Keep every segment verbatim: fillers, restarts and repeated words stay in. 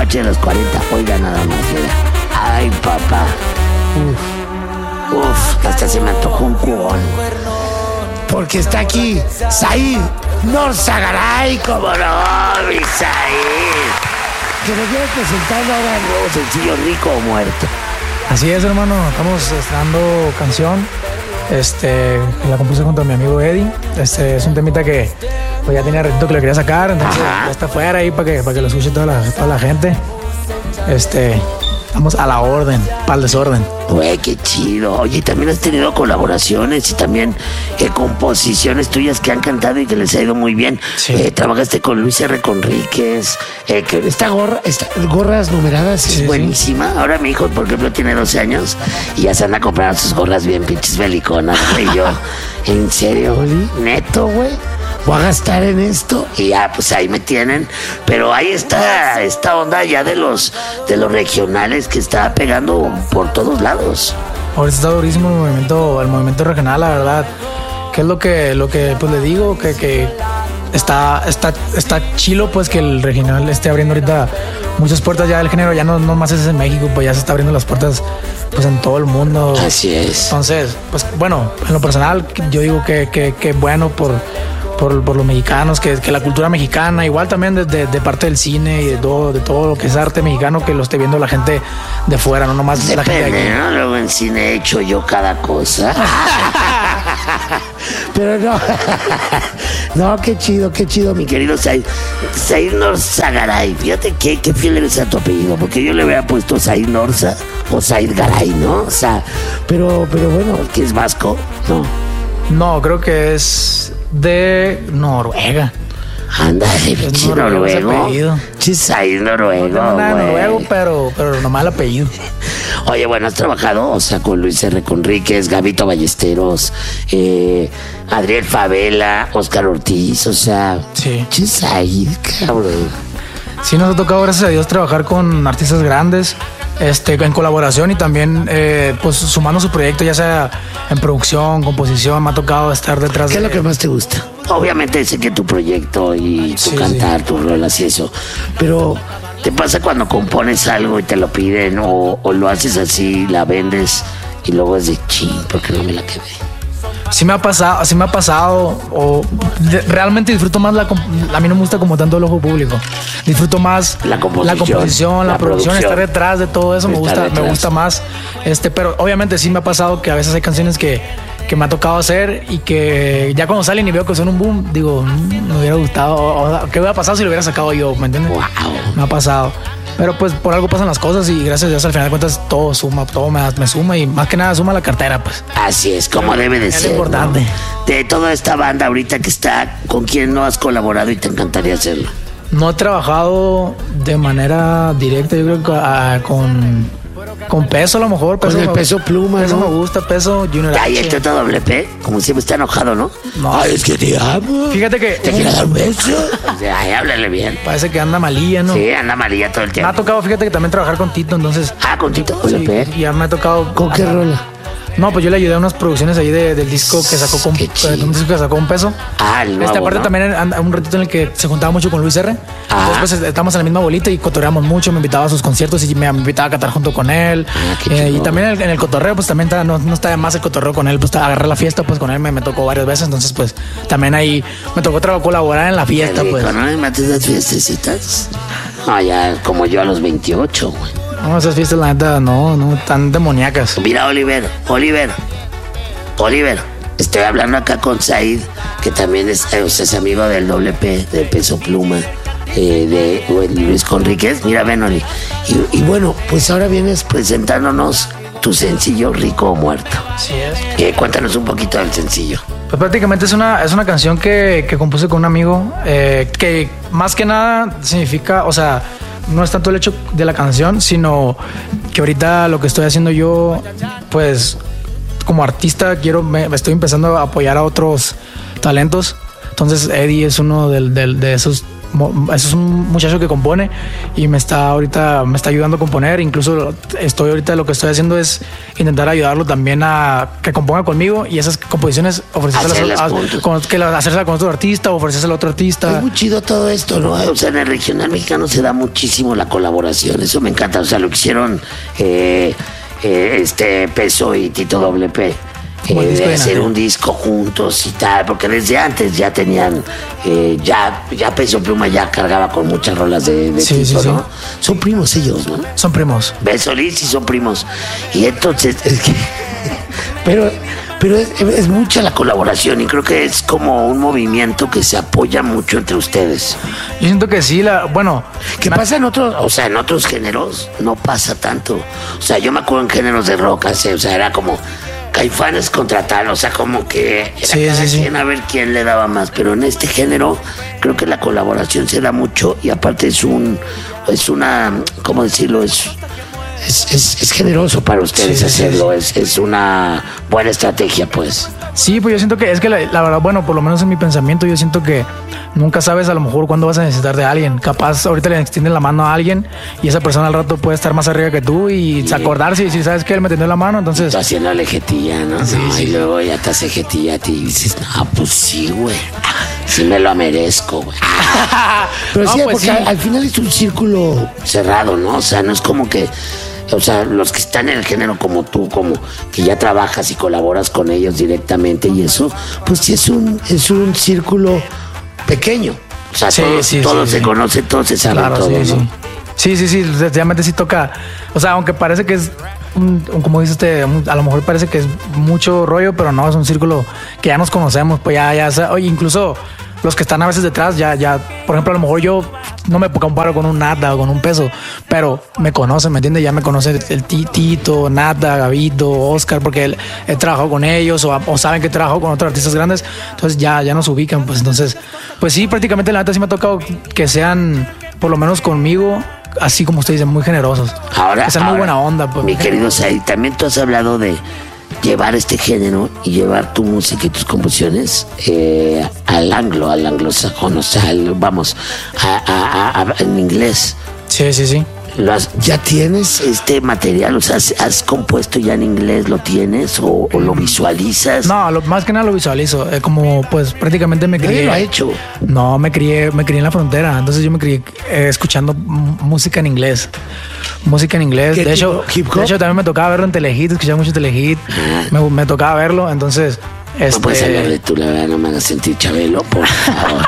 noche de los cuarenta. Oiga nada más, mira. Ay, papá. Uf, uf, hasta se me antojó un cubón. Porque está aquí Said Norzagaray, como no, mi Said. Que nos viene presentando ahora el nuevo sencillo Rico o Muerto. Así es, hermano, estamos estrenando canción. Este, la compuse junto a mi amigo Eddie. Este es un temita que pues, ya tenía ratito que lo quería sacar, entonces Ajá. ya está fuera ahí para que, para que lo escuche toda la, toda la gente. Este, estamos a la orden, para el desorden. Güey, qué chido. Oye, también has tenido colaboraciones y también eh, composiciones tuyas que han cantado y que les ha ido muy bien. Sí. Eh, trabajaste con Luis R. Conríquez. Eh, que esta gorra, esta, gorras numeradas sí, es buenísima. Sí. Ahora mi hijo, por ejemplo, tiene doce años y ya se anda a comprar sus gorras bien pinches beliconas. Y yo, ¿en serio? Neto, güey. Voy a gastar en esto y ya pues ahí me tienen, pero ahí está esta onda ya de los de los regionales que está pegando por todos lados. Ahorita está durísimo el movimiento, el movimiento regional, la verdad. ¿Qué es lo que lo que pues le digo? Que, que está, está, está chilo pues que el regional esté abriendo ahorita muchas puertas ya del género, ya no, no más es en México, pues ya se está abriendo las puertas pues en todo el mundo. Así es. Entonces, pues bueno, en lo personal yo digo que, que, que bueno por Por, por los mexicanos, que, que la cultura mexicana, igual también de, de, de parte del cine y de todo, de todo lo que es arte mexicano, que lo esté viendo la gente de fuera, no nomás Depende, la gente de aquí. ¿no? Luego en cine he hecho yo cada cosa. Pero no, no, qué chido, qué chido, mi querido Said, Said Norzagaray. Fíjate que, qué fiel eres a tu apellido, porque yo le hubiera puesto Said Norza o Said Garay, ¿no? O sea, pero, pero bueno, ¿qué es vasco? No. No, creo que es de Noruega. Anda, de pinche noruego. Chis ahí noruego. No, no, noruego, pero, pero nomás el apellido. Oye, bueno, has trabajado, o sea, con Luis R. Conríquez, Gabito Ballesteros, eh, Adriel Favela, Oscar Ortiz, o sea, sí. Chis ahí, cabrón. Sí, nos ha tocado, gracias a Dios, trabajar con artistas grandes. Este, en colaboración y también eh, pues sumando su proyecto, ya sea en producción, composición, me ha tocado estar detrás. ¿Qué de... es lo que más te gusta? Obviamente sé que tu proyecto y tu sí, cantar, sí. tus rolas y eso, pero ¿te pasa cuando compones algo y te lo piden o, o lo haces así, la vendes y luego es de ching, porque no me la quedé? Sí me ha pasado, sí me ha pasado, o de, realmente disfruto más la, a mí no me gusta como tanto el ojo público, disfruto más la composición, la, composición, la, la producción, estar detrás de todo eso, me gusta, detrás. me gusta más, este, pero obviamente sí me ha pasado que a veces hay canciones que, que me ha tocado hacer y que ya cuando salen y veo que son un boom, digo, mmm, me hubiera gustado, o, o, ¿qué hubiera pasado si lo hubiera sacado yo? ¿Me entiendes? Wow. Me ha pasado. Pero pues por algo pasan las cosas y gracias a Dios al final de cuentas todo suma, todo me, me suma y más que nada suma la cartera, pues. Así es, como debe de es ser. Es importante. ¿No? De toda esta banda ahorita que está, ¿con quién no has colaborado y te encantaría hacerlo? No he trabajado de manera directa, yo creo que uh, con, con Peso a lo mejor. Peso con el me, Peso Pluma, Peso ¿no? me gusta, Peso, Junior H. Ay, el Toto Doble P, como siempre está enojado, ¿no? No. Ay, es que te amo. Fíjate que... ¿Te quiero dar un beso? Ay, háblale bien. Parece que anda malilla, ¿no? Sí, anda malilla todo el tiempo. Me ha tocado, fíjate que también trabajar con Tito, entonces... Ah, con Tito Doble P. Y ya me ha tocado... ¿Con qué rola? No, pues yo le ayudé a unas producciones ahí de, del disco que sacó con un disco que sacó un Peso. Ah, el nuevo, Esta parte ¿no? también un ratito en el que se juntaba mucho con Luis R. Ah. Después estamos en la misma bolita y cotorreamos mucho, me invitaba a sus conciertos y me invitaba a cantar junto con él. Ah, qué eh, y también en el, en el cotorreo, pues también está, no, no está de más el cotorreo con él, pues agarrar la fiesta, pues con él me, me tocó varias veces, entonces pues también ahí me tocó trabajar, colaborar en la fiesta, rico, pues. ¿No me mates las fiestecitas? Ah, ya, como yo a los veintiocho, güey. No, esas fiestas la neta no, no, tan demoníacas. Mira, Oliver, Oliver. Oliver, estoy hablando acá con Said, que también es, o sea, es amigo del Doble P, del Peso Pluma, eh, de Luis Conríquez. Mira, ven, Oli. Y, y bueno, pues ahora vienes presentándonos tu sencillo Rico o Muerto. Así es. Eh, cuéntanos un poquito del sencillo. Pues prácticamente es una, es una canción que, que compuse con un amigo, eh, que más que nada significa, o sea, no es tanto el hecho de la canción, sino que ahorita lo que estoy haciendo yo, pues... como artista quiero me estoy empezando a apoyar a otros talentos, entonces Eddie es uno del, del, de esos eso es un muchacho que compone y me está ahorita me está ayudando a componer. Incluso estoy ahorita lo que estoy haciendo es intentar ayudarlo también a que componga conmigo y esas composiciones ofrecérselas a, a, con, que la, hacerse con otro artista o ofrecérsela a otro artista. Es muy chido todo esto, ¿no? O sea, en el regional mexicano se da muchísimo la colaboración, eso me encanta. O sea, lo que hicieron eh, eh, este Peso y Tito Doble P. Eh, de hacer un disco juntos y tal, porque desde antes ya tenían, eh, ya, ya Peso Pluma ya cargaba con muchas rolas de, de sí, Tito, sí, ¿no? sí. Son primos ellos, ¿no? Son primos. Beso Solís y son primos. Y entonces, es que, pero, pero es, es mucha la colaboración y creo que es como un movimiento que se apoya mucho entre ustedes. Yo siento que sí, la, bueno. ¿Qué pasa en otros, o sea, en otros géneros? No pasa tanto. O sea, yo me acuerdo en géneros de rock, o sea, era como Caifanes contra tal, o sea, como que era sí, cada sí, quien sí. a ver quién le daba más, pero en este género creo que la colaboración se da mucho y aparte es un, es una, ¿cómo decirlo? Es, es, es, es generoso para ustedes sí, hacerlo, sí, sí. Es, es una buena estrategia, pues. Sí, pues yo siento que es que la, la verdad, bueno, por lo menos en mi pensamiento, yo siento que nunca sabes a lo mejor cuándo vas a necesitar de alguien. Capaz ahorita le extienden la mano a alguien y esa persona al rato puede estar más arriba que tú y sí. acordarse y decir, ¿sabes qué? Él me tendió la mano, entonces... Está haciendo jetilla, ¿no? Sí, no sí. Y luego ya te hace jetilla a ti y dices, no, pues sí, güey. Sí me lo merezco, güey. Pero no, sí, pues porque sí. Al, al final es un círculo cerrado, ¿no? O sea, no es como que... O sea, los que están en el género como tú, como que ya trabajas y colaboras con ellos directamente y eso, pues sí es un, es un círculo pequeño. O sea, sí, todos, sí, todos sí, se sí. conocen, todos se saben claro, todo, sí, ¿no? sí. Sí, sí, sí, definitivamente sí toca. O sea, aunque parece que es, un, un, como dice usted, un, a lo mejor parece que es mucho rollo, pero no, es un círculo que ya nos conocemos, pues ya, ya, oye, incluso los que están a veces detrás, ya, ya, por ejemplo, a lo mejor yo no me comparo con un Nada o con un Peso, pero me conocen, ¿me entiendes? Ya me conocen el Tito, Nada, Gabito, Oscar, porque él, he trabajado con ellos o, o saben que he trabajado con otros artistas grandes, entonces ya, ya nos ubican, pues entonces, pues sí, prácticamente la neta sí me ha tocado que sean, por lo menos conmigo, así como usted dice, muy generosos. Ahora, que sean ahora, muy buena onda. Pues, mi querido Said, también tú has hablado de llevar este género y llevar tu música y tus composiciones eh, al anglo, al anglosajón, o sea, al, vamos, a, a, a, en inglés. Sí, sí, sí. ¿Lo has, ¿Ya tienes este material? O sea, ¿has, has compuesto ya en inglés? ¿Lo tienes o, o lo visualizas? No, lo, más que nada lo visualizo. Eh, como pues prácticamente me crié. ¿Nadie lo ha hecho? No, me crié, me crié en la frontera. Entonces yo me crié eh, escuchando m- música en inglés. Música en inglés. De hecho, hip hop? de hecho, también me tocaba verlo en Telehit, escuchaba mucho Telehit. Ah. Me, me tocaba verlo, entonces. Este... No puedes hablar de tú, la verdad, no me hagas sentir Chabelo, por favor.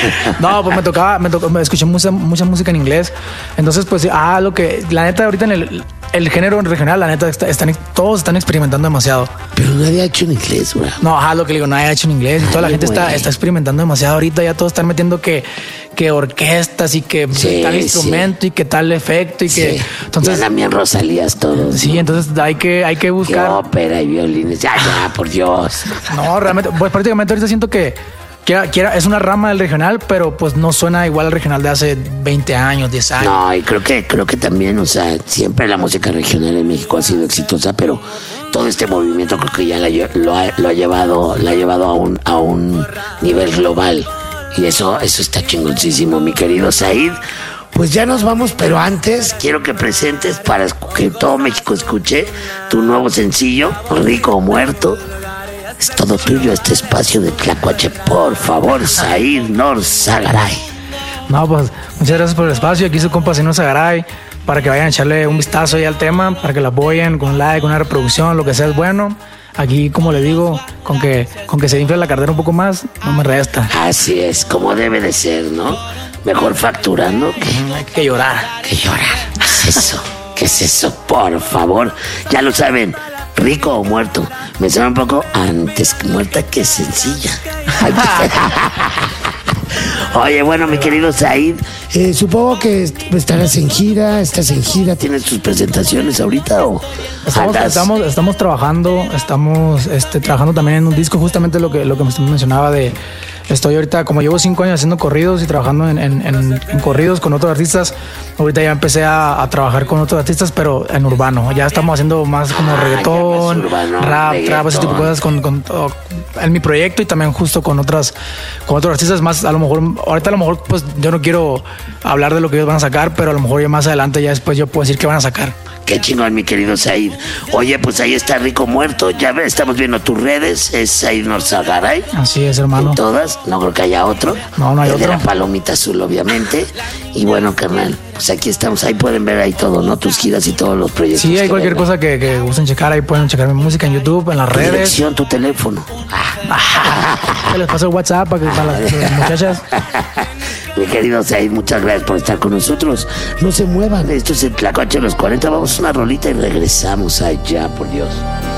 No, pues me tocaba, me tocó, me escuché mucha, mucha música en inglés. Entonces, pues, ah, lo que, la neta, ahorita en el, el género regional, la neta, está, están, todos están experimentando demasiado. Pero nadie ha hecho en inglés, güey. No, ajá, lo que le digo, nadie ha hecho en inglés y toda la Ay, gente güey. está, está experimentando demasiado ahorita. Ya todos están metiendo que, que orquestas y que Sí, tal sí. instrumento y que tal efecto y Sí. que. Entonces, ya también Rosalías todos. sí, ¿no? entonces hay que, hay que Que buscar. ópera y violines. Ya, ya, por Dios. No, realmente, pues prácticamente ahorita siento que quiera, quiera, es una rama del regional, pero pues no suena igual al regional de hace veinte años, diez años. No, y creo que, creo que también, o sea, siempre la música regional en México ha sido exitosa, pero todo este movimiento creo que ya la, lle- lo, ha, lo ha llevado, la ha llevado a un, a un nivel global. Y eso, eso está chingoncísimo, mi querido Said. Pues ya nos vamos, pero antes quiero que presentes para que todo México escuche tu nuevo sencillo, Rico o Muerto. Es todo tuyo este espacio de Tlacuache, por favor, Said Norzagaray. No, pues muchas gracias por el espacio. Aquí su compa Sino Zagaray, para que vayan a echarle un vistazo ahí al tema, para que lo apoyen con un like, con una reproducción, lo que sea es bueno. Aquí, como le digo, con que, con que se infle la cartera un poco más, no me resta. Así es, como debe de ser, ¿no? Mejor facturando que, Hay que llorar. que llorar. ¿Qué es eso? ¿Qué es eso? Por favor, ya lo saben. Rico o muerto. Me suena un poco antes muerta que sencilla. Oye, bueno, mi querido Said, eh, supongo que estarás en gira, estás en gira, ¿tienes tus presentaciones ahorita o Estamos, andas? estamos, estamos trabajando, estamos este, trabajando también en un disco, justamente lo que, lo que me mencionaba de, Estoy ahorita, como llevo cinco años haciendo corridos y trabajando en, en, en, en corridos con otros artistas, ahorita ya empecé a, a trabajar con otros artistas, pero en urbano. Ya estamos haciendo más como ah, reggaetón, más urbano, rap, reggaetón. Trap, ese tipo de cosas con, con, con, en mi proyecto y también justo con otras, con otros artistas más. A lo mejor, ahorita a lo mejor, pues yo no quiero hablar de lo que ellos van a sacar, pero a lo mejor ya más adelante, ya después yo puedo decir qué van a sacar. Qué chingón, mi querido Said. Oye, pues ahí está Rico Muerto. Ya ves, estamos viendo tus redes. Es Said Norzagaray. Así es, hermano. En todas. No creo que haya otro. No, no hay el otro. De la palomita azul, obviamente. Y bueno, carnal, pues aquí estamos. Ahí pueden ver ahí todo, ¿no? Tus giras y todos los proyectos. Sí, hay cualquier cosa que, que gusten checar. Ahí pueden checar mi música en YouTube, en las tu redes. Dirección, tu teléfono. Ah. Les paso el WhatsApp para, que, para las, las muchachas. Mi querido Said, muchas gracias por estar con nosotros. No se muevan, esto es el Tlacuache de los cuarenta. Vamos a una rolita y regresamos allá, por Dios.